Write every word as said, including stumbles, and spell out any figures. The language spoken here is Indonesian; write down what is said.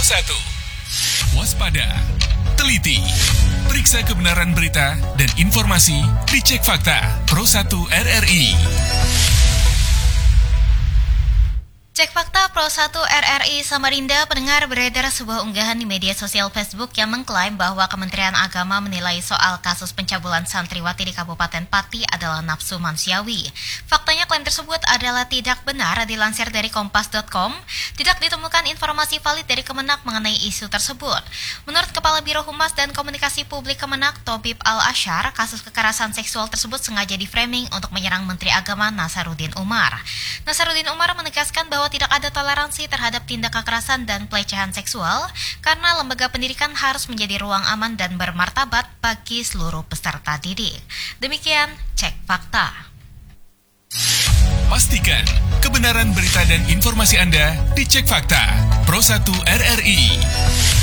satu. Waspada, teliti, periksa kebenaran berita dan informasi di Cek Fakta Pro satu R R I. Cek Fakta Pro satu R R I Samarinda, pendengar, beredar sebuah unggahan di media sosial Facebook yang mengklaim bahwa Kementerian Agama menilai soal kasus pencabulan santriwati di Kabupaten Pati adalah nafsu manusiawi. Faktanya klaim tersebut adalah tidak benar. Dilansir dari kompas dot com, tidak ditemukan informasi valid dari Kemenak mengenai isu tersebut. Menurut Kepala Biro Humas dan Komunikasi Publik Kemenak, Tobib Al-Asyar, kasus kekerasan seksual tersebut sengaja di-framing untuk menyerang Menteri Agama Nasaruddin Umar. Nasaruddin Umar menegaskan bahwa tidak ada toleransi terhadap tindak kekerasan dan pelecehan seksual karena lembaga pendidikan harus menjadi ruang aman dan bermartabat bagi seluruh peserta didik. Demikian Cek Fakta. Pastikan kebenaran berita dan informasi Anda di Cek Fakta Pro satu R R I.